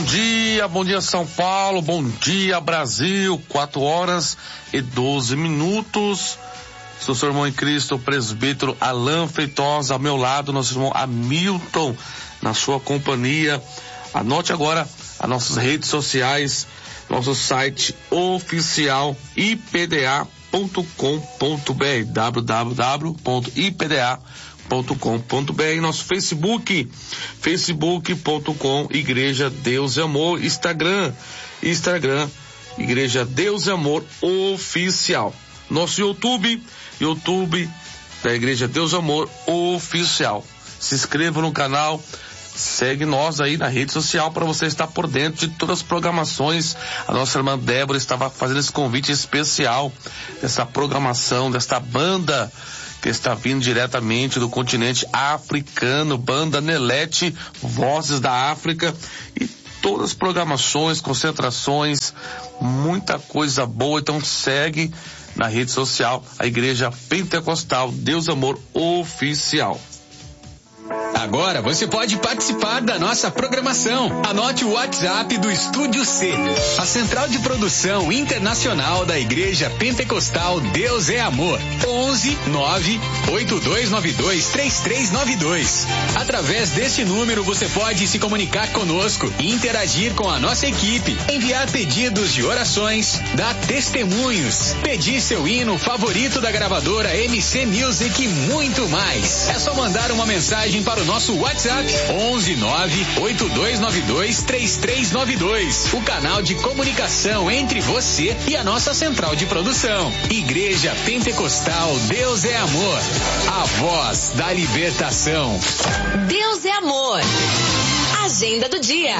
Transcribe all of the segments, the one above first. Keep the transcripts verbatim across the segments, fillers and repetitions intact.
Bom dia, bom dia São Paulo, bom dia Brasil, quatro horas e doze minutos. Sou seu irmão em Cristo, o presbítero Alain Feitosa, ao meu lado, nosso irmão Hamilton, na sua companhia. Anote agora as nossas redes sociais, nosso site oficial i p d a ponto com ponto b r, w w w ponto i p d a ponto com ponto b r, nosso Facebook, facebook ponto com Igreja Deus e Amor, Instagram, Instagram, Igreja Deus e Amor Oficial. Nosso YouTube, YouTube da Igreja Deus e Amor Oficial. Se inscreva no canal, segue nós aí na rede social para você estar por dentro de todas as programações. A nossa irmã Débora estava fazendo esse convite especial dessa programação, desta banda que está vindo diretamente do continente africano, banda Nelete, Vozes da África, e todas as programações, concentrações, muita coisa boa. Então segue na rede social a Igreja Pentecostal Deus Amor Oficial. Agora você pode participar da nossa programação. Anote o WhatsApp do Estúdio C, a central de produção internacional da Igreja Pentecostal Deus é Amor. onze nove oito dois nove dois três três nove dois. Através deste número você pode se comunicar conosco, interagir com a nossa equipe, enviar pedidos de orações, dar testemunhos, pedir seu hino favorito da gravadora M C Music e muito mais. É só mandar uma mensagem para o nosso WhatsApp onze nove oito dois nove dois três três nove dois, o canal de comunicação entre você e a nossa central de produção. Igreja Pentecostal Deus é Amor, a voz da libertação. Deus é Amor. Agenda do dia.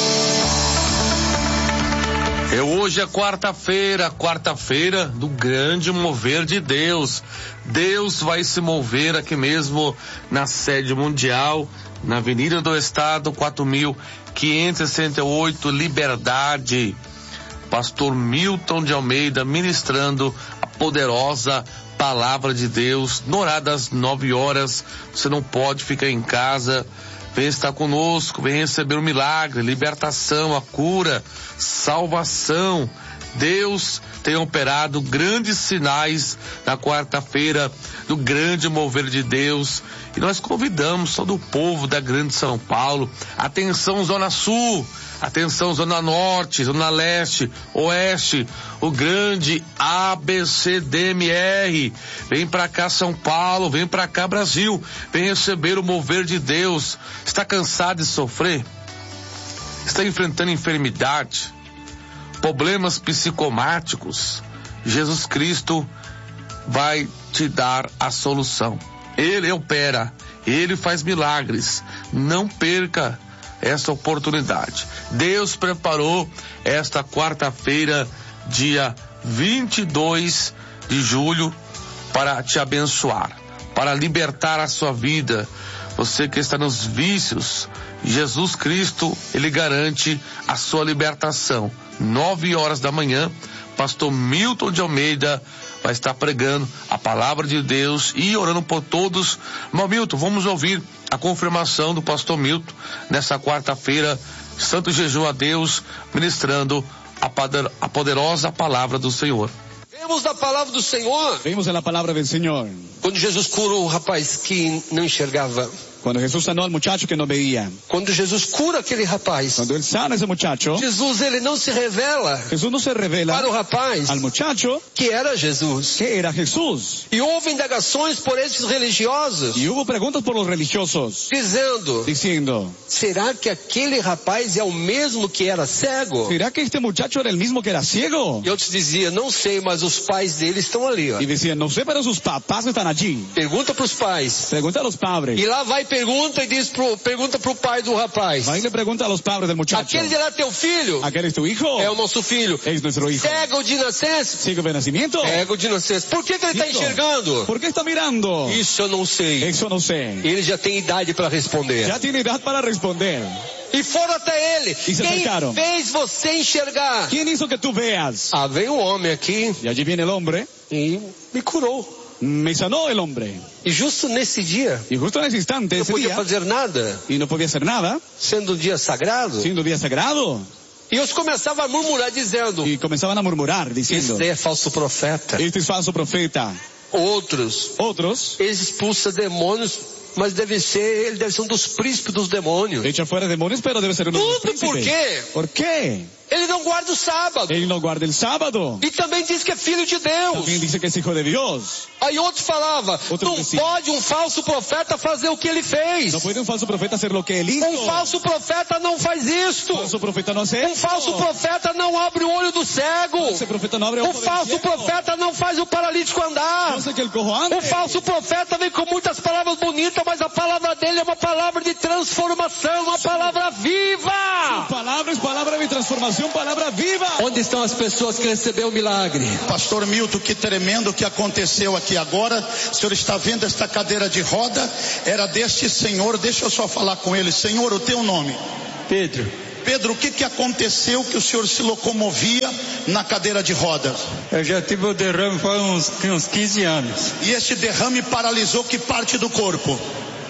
É hoje é quarta-feira, quarta-feira do grande mover de Deus. Deus vai se mover aqui mesmo na sede mundial, na Avenida do Estado, quatro mil quinhentos e sessenta e oito, Liberdade. Pastor Milton de Almeida ministrando a poderosa palavra de Deus, no horário das nove horas. Você não pode ficar em casa. Vem estar conosco, vem receber o milagre, libertação, a cura, salvação. Deus tem operado grandes sinais na quarta-feira do grande mover de Deus. E nós convidamos todo o povo da grande São Paulo. Atenção, Zona Sul. Atenção, Zona Norte, Zona Leste, Oeste, o grande A B C D M R. Vem pra cá, São Paulo, vem pra cá, Brasil. Vem receber o mover de Deus. Está cansado de sofrer? Está enfrentando enfermidade? Problemas psicomáticos? Jesus Cristo vai te dar a solução. Ele opera, Ele faz milagres. Não perca essa oportunidade. Deus preparou esta quarta-feira, dia vinte e dois de julho, para te abençoar, para libertar a sua vida. Você que está nos vícios, Jesus Cristo, Ele garante a sua libertação. Nove horas da manhã, pastor Milton de Almeida vai estar pregando a palavra de Deus e orando por todos. Irmão Milton, vamos ouvir a confirmação do pastor Milton nessa quarta-feira, santo jejum a Deus, ministrando a, poder, a poderosa palavra do Senhor. Vemos da palavra do Senhor. Vemos a palavra do Senhor. Quando Jesus curou o rapaz que não enxergava. Quando Jesus sanou al muchacho que não veía. Quando Jesus cura aquele rapaz. Quando ele sana esse muchacho. Jesus, ele não se revela. Jesus não se revela para o rapaz. Al muchacho. Que era Jesus. Que era Jesus. E houve indagações por esses religiosos. E houve perguntas por los religiosos. Dizendo. Dizendo. Será que aquele rapaz é o mesmo que era cego? Será que este muchacho era o mesmo que era ciego? E eu te dizia, não sei, mas os pais dele estão ali. Ó. E dizia, não sei, mas os papás estão allí. Pergunta para os pais. Pergunta aos padres. E lá vai pergunta e diz pro, pergunta pro pai do rapaz. Vai e pergunta aos padres del muchacho. Aquele era teu filho? Aquele é teu hijo? É o nosso filho. É nosso hijo. Cego de nascença? Cego de nascimento? Cego de nascença. Por que, que ele está enxergando? Por que está mirando? Isso eu não sei. Isso eu não sei. Ele já tem idade para responder. Já tem idade para responder. E foram até ele. E se Quem acercaram. fez você enxergar? Quem hizo que tu veas? Ah, veio um homem aqui. E allí viene el hombre. E me curou. me sanó el hombre. E justo nesse dia, Y justo en ese instante, não ese podia día, fazer nada, y no podía hacer nada, sendo um dia sagrado. siendo un día sagrado. E eles começavam a murmurar dizendo, Y comenzaban a murmurar diciendo, este é falso profeta. este es falso profeta. Outros, Otros eles expulsam demônios, mas deve ser, ele deve ser um dos príncipes dos demônios. echa fuera demonios, pero debe ser uno de los Tudo por príncipes. quê? ¿Por qué? Ele não guarda o sábado. Él no guarda el sábado. E também diz que é filho de Deus. También dice que es hijo de Dios. Aí outro falava, Outro não decía, pode um falso profeta fazer o que ele fez. No puede un falso profeta hacer lo que él hizo. Um falso profeta não faz isto. falso profeta no hace Um falso profeta não abre o olho do cego. Ese profeta no abre Um ojo del falso ciego. profeta não faz o paralítico andar. No hace que el cojo ande. Um falso profeta vem com muitas palavras bonitas, mas a palavra dele é uma palavra de transformação, uma palavra viva. Palabra es palabra de transformación, palabra viva. Onde estão as pessoas que receberam o milagre? Pastor Milton, que tremendo que aconteceu aqui agora. O senhor está vendo esta cadeira de roda? Era deste senhor, deixa eu só falar com ele. Senhor, o teu nome? Pedro. Pedro, o que que aconteceu que o senhor se locomovia na cadeira de rodas? Eu já tive o derrame faz uns, uns quinze anos. E este derrame paralisou que parte do corpo?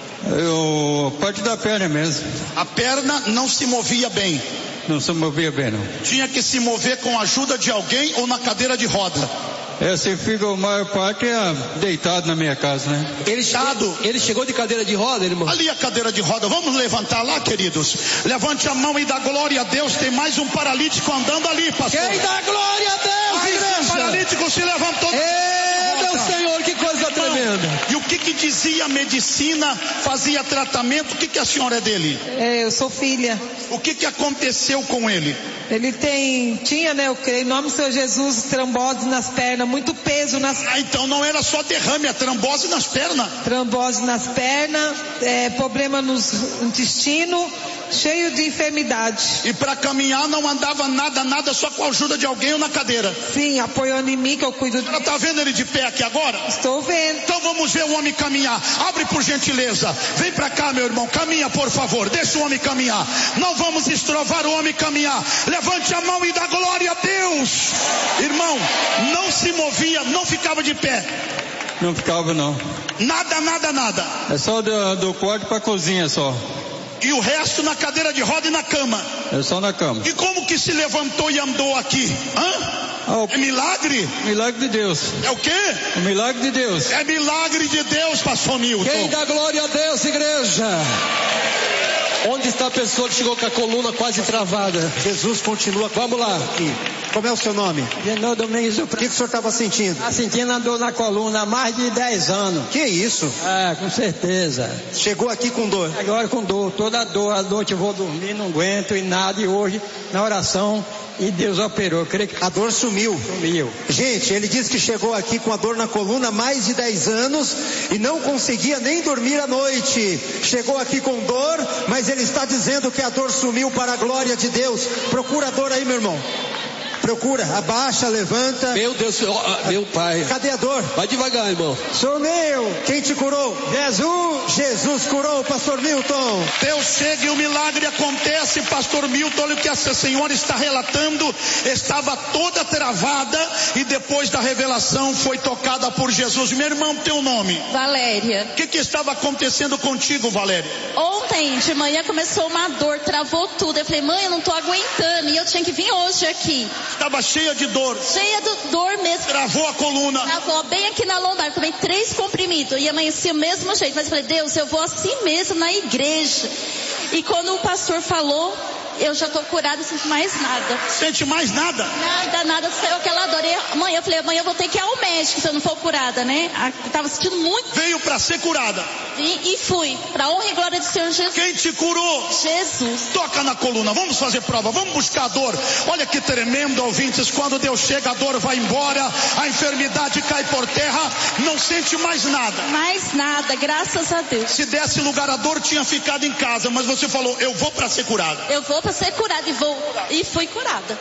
Eu, parte da perna mesmo. A perna não se movia bem. Não se movia bem, não. Tinha que se mover com a ajuda de alguém ou na cadeira de roda? É, você fica a maior parte é deitado na minha casa, né? Ele, ele, ele chegou de cadeira de roda, irmão? Ali a cadeira de roda, vamos levantar lá, queridos. Levante a mão e dá glória a Deus. Tem mais um paralítico andando ali, pastor. Quem dá glória a Deus, Mais igreja? um paralítico se levantou. Ê, meu Senhor, que coisa tremenda. E o que que dizia a medicina? Fazia tratamento? O que que a senhora é dele? É, eu sou filha. O que que aconteceu com ele? Ele tem, tinha, né, eu creio, em nome do Senhor Jesus, trombose nas pernas, muito peso nas Ah, então não era só derrame, é trombose nas pernas. trombose nas pernas, é, problema nos intestinos, cheio de enfermidade. E para caminhar não andava nada, nada, só com a ajuda de alguém ou na cadeira. Sim, apoiando em mim que eu cuido. Ela tá vendo ele de pé aqui agora? Estou vendo. Então vamos ver o homem caminhar. Abre por gentileza. Vem para cá, meu irmão. Caminha, por favor. Deixa o homem caminhar. Não vamos estrovar o homem caminhar. Levante a mão e dá glória a Deus. Irmão, não se movia, não ficava de pé. Não ficava, não. Nada, nada, nada. É só do, do quarto pra cozinha só. E o resto na cadeira de roda e na cama. É só na cama. E como que se levantou e andou aqui? Hã? Ah, o É milagre? milagre de Deus. É o quê? O milagre de Deus. É milagre de Deus, pastor Milton. Quem dá glória a Deus, igreja? Onde está a pessoa que chegou com a coluna quase travada? Jesus continua. Vamos lá. Aqui. Como é o seu nome? Genô Domingos do O que, que o senhor estava sentindo? Tá sentindo a dor na coluna há mais de dez anos. Que isso? É, com certeza. Chegou aqui com dor. Agora com dor, toda a dor, a noite eu vou dormir, não aguento e nada. E hoje, na oração, e Deus operou. Eu creio que A dor sumiu. sumiu. Gente, ele disse que chegou aqui com a dor na coluna há mais de dez anos e não conseguia nem dormir à noite. Chegou aqui com dor, mas ele está dizendo que a dor sumiu para a glória de Deus. Procura a dor aí, meu irmão. Procura, abaixa, levanta. Meu Deus, meu pai. Cadê a dor? Vai devagar, irmão. Sumiu. Quem te curou? Jesus. Jesus curou, pastor Milton. Deus chega e o milagre acontece, pastor Milton. Olha o que essa senhora está relatando. Estava toda travada e depois da revelação foi tocada por Jesus. Meu irmão, teu nome? Valéria. O que que estava acontecendo contigo, Valéria? Ontem de manhã começou uma dor, travou tudo. Eu falei, mãe, eu não tô aguentando. E eu tinha que vir hoje aqui. Estava cheia de dor. Cheia de dor mesmo. Travou a coluna. Travou bem aqui na lombar. Tomei três comprimidos. E amanheci o mesmo jeito. Mas eu falei, Deus, eu vou assim mesmo na igreja. E quando o pastor falou, eu já tô curada, não sinto mais nada. Sente mais nada? Nada, nada, saiu aquela dor. E amanhã eu falei, amanhã eu vou ter que ir ao médico se eu não for curada, né? Eu tava sentindo muito. Veio para ser curada. E, e fui, pra honra e glória do Senhor Jesus. Quem te curou? Jesus. Toca na coluna, vamos fazer prova, vamos buscar a dor. Olha que tremendo, ouvintes, quando Deus chega, a dor vai embora, a enfermidade cai por terra, não sente mais nada. Mais nada, graças a Deus. Se desse lugar a dor, tinha ficado em casa, mas você falou, eu vou para ser curada. Eu vou para ser curada e vou. E fui curada.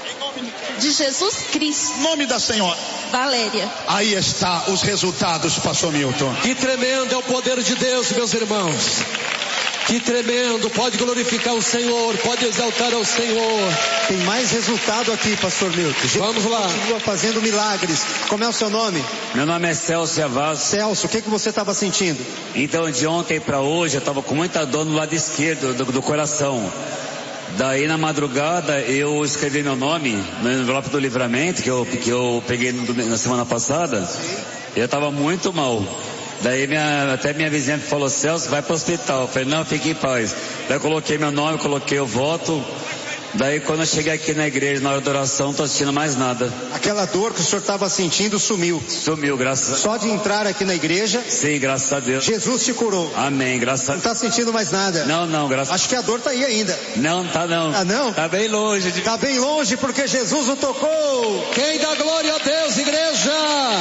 De Jesus Cristo. Nome da senhora? Valéria. Aí está os resultados, pastor Milton. Que tremendo é o poder de Deus, meus irmãos. Que tremendo, pode glorificar o Senhor, pode exaltar ao Senhor. Tem mais resultado aqui, pastor Milton. Vamos lá. Continua fazendo milagres. Como é o seu nome? Meu nome é Celso Avaz. Celso, o que, que você estava sentindo? Então, de ontem para hoje, eu estava com muita dor no lado esquerdo do, do coração. Daí, na madrugada, eu escrevi meu nome no envelope do livramento, que eu, que eu peguei no, na semana passada. Eu estava muito mal. Daí minha, até minha vizinha falou, Celso, vai para o hospital. Eu falei, não, fique em paz. Daí eu coloquei meu nome, coloquei o voto. Daí quando eu cheguei aqui na igreja, na hora da oração, não estou sentindo mais nada. Aquela dor que o senhor estava sentindo sumiu. Sumiu, graças a Deus. Só de entrar aqui na igreja. Sim, graças a Deus. Jesus te curou. Amém, graças a Deus. Não está sentindo mais nada? Não, não, graças a Deus. Acho que a dor está aí ainda. Não, tá não. Ah, não? Tá bem longe. De... Tá bem longe porque Jesus o tocou. Quem dá glória a Deus, igreja?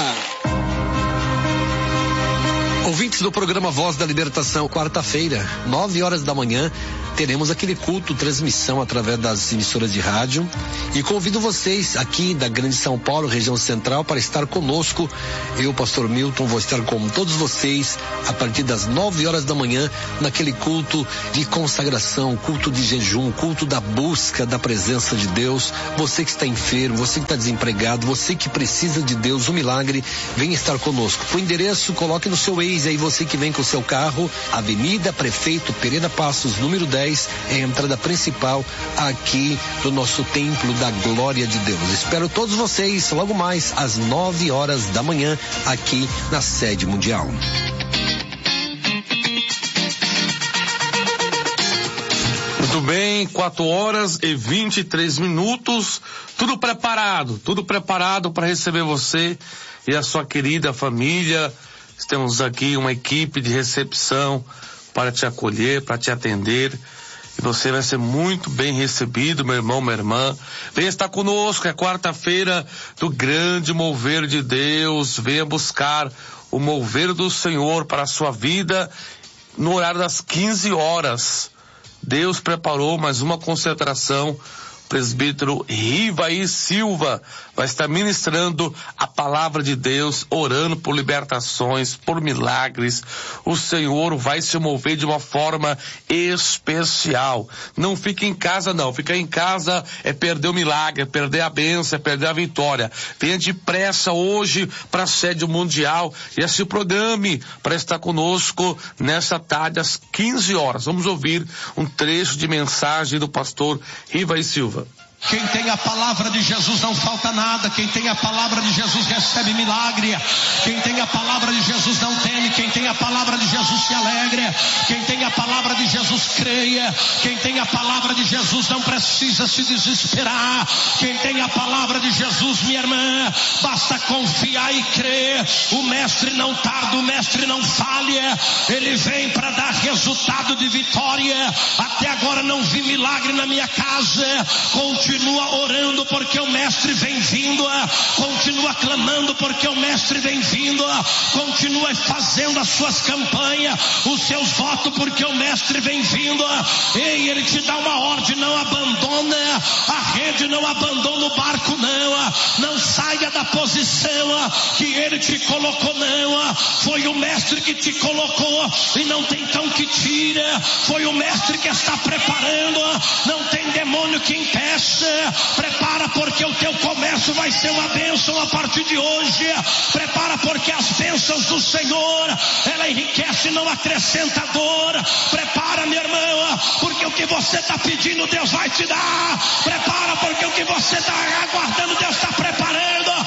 Ouvintes do programa Voz da Libertação, quarta-feira, nove horas da manhã, teremos aquele culto, transmissão através das emissoras de rádio. E convido vocês aqui da Grande São Paulo, região central, para estar conosco. Eu, pastor Milton, vou estar com todos vocês a partir das nove horas da manhã, naquele culto de consagração, culto de jejum, culto da busca da presença de Deus. Você que está enfermo, você que está desempregado, você que precisa de Deus, um milagre, venha estar conosco. O endereço, coloque no seu Waze aí, você que vem com o seu carro, Avenida Prefeito Pereira Passos, número dez, é a entrada principal aqui do nosso Templo da Glória de Deus. Espero todos vocês logo mais às nove horas da manhã aqui na sede mundial. Muito bem, quatro horas e vinte e três minutos, tudo preparado, tudo preparado para receber você e a sua querida família. Temos aqui uma equipe de recepção para te acolher, para te atender. E você vai ser muito bem recebido, meu irmão, minha irmã. Venha estar conosco, é quarta-feira do grande mover de Deus. Venha buscar o mover do Senhor para a sua vida no horário das quinze horas. Deus preparou mais uma concentração. O presbítero Rivaí Silva vai estar ministrando a palavra de Deus, orando por libertações, por milagres. O Senhor vai se mover de uma forma especial. Não fique em casa não, ficar em casa é perder o milagre, é perder a bênção, é perder a vitória. Venha depressa hoje para a sede mundial e se programe para estar conosco nessa tarde às quinze horas. Vamos ouvir um trecho de mensagem do pastor Rivaí Silva. Quem tem a palavra de Jesus não falta nada. Quem tem a palavra de Jesus recebe milagre. Quem tem a palavra de Jesus não teme. Quem tem a palavra de Jesus se alegra. Quem tem a palavra de Jesus creia. Quem tem a palavra de Jesus não precisa se desesperar. Quem tem a palavra de Jesus, minha irmã, basta confiar e crer. O mestre não tarda, o mestre não falha. Ele vem para dar resultado de vitória. Até agora não vi milagre na minha casa. Continua Continua orando porque o mestre vem vindo, continua clamando porque o mestre vem vindo, continua fazendo as suas campanhas, os seus votos porque o mestre vem vindo. Ei, ele te dá uma ordem, não abandona a rede, não abandona o barco não, não saia da posição que ele te colocou não, foi o mestre que te colocou e não tem cão que tira, foi o mestre que está preparando, não tem demônio que impeça. Prepara porque o teu comércio vai ser uma bênção a partir de hoje. Prepara porque as bênçãos do Senhor, ela enriquece, não acrescenta dor. Prepara, minha irmã, porque o que você está pedindo Deus vai te dar. Prepara porque o que você está aguardando Deus está preparando.